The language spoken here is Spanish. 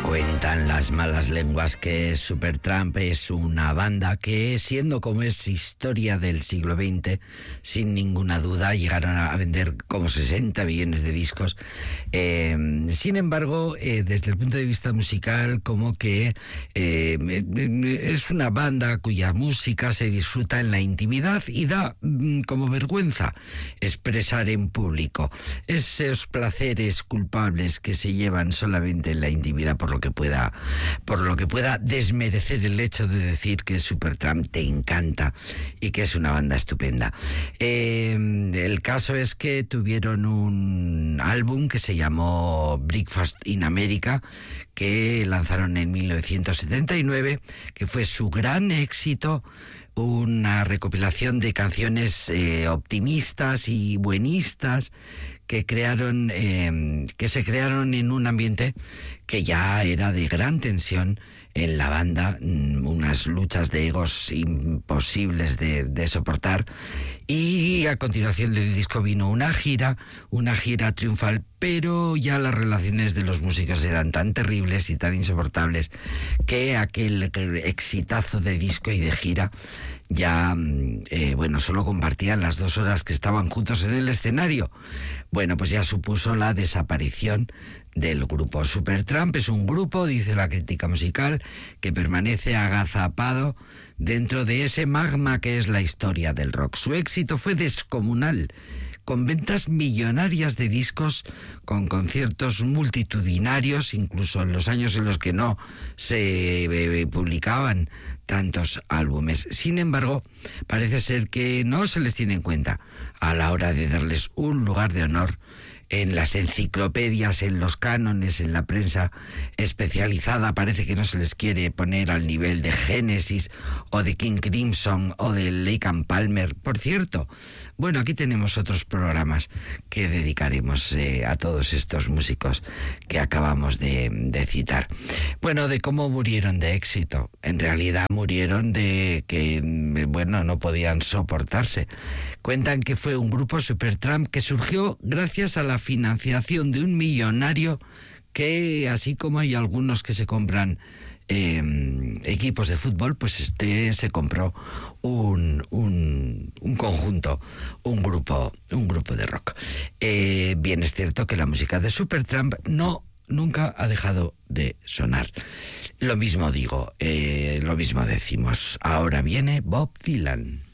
Cuentan las malas lenguas que Supertramp es una banda que, siendo como es historia del siglo XX, sin ninguna duda llegaron a vender como 60 millones de discos. Sin embargo, desde el punto de vista musical, como que es una banda cuya música se disfruta en la intimidad y da como vergüenza expresar en público esos placeres culpables que se llevan solamente en la intimidad, por lo que pueda desmerecer el hecho de decir que Supertramp te encanta y que es una banda estupenda. El caso es que tuvieron un álbum que se llamó Breakfast in America, que lanzaron en 1979, que fue su gran éxito, una recopilación de canciones optimistas y buenistas que se crearon en un ambiente que ya era de gran tensión en la banda, unas luchas de egos imposibles de soportar. Y a continuación del disco vino una gira triunfal, pero ya las relaciones de los músicos eran tan terribles y tan insoportables que aquel exitazo de disco y de gira ya, solo compartían las 2 horas que estaban juntos en el escenario. Bueno, pues ya supuso la desaparición del grupo. Supertramp es un grupo, dice la crítica musical, que permanece agazapado dentro de ese magma que es la historia del rock. Su éxito fue descomunal, con ventas millonarias de discos, con conciertos multitudinarios, incluso en los años en los que no se publicaban tantos álbumes. Sin embargo, parece ser que no se les tiene en cuenta a la hora de darles un lugar de honor en las enciclopedias, en los cánones, en la prensa especializada. Parece que no se les quiere poner al nivel de Genesis o de King Crimson o de Lake and Palmer. Por cierto, bueno, aquí tenemos otros programas que dedicaremos a todos estos músicos que acabamos de citar. Bueno, de cómo murieron de éxito. En realidad murieron de que, no podían soportarse. Cuentan que fue un grupo, Supertramp, que surgió gracias a la financiación de un millonario que, así como hay algunos que se compran equipos de fútbol, pues se compró un conjunto, un grupo de rock. Bien es cierto que la música de Supertramp nunca ha dejado de sonar. Lo mismo digo, lo mismo decimos. Ahora viene Bob Dylan.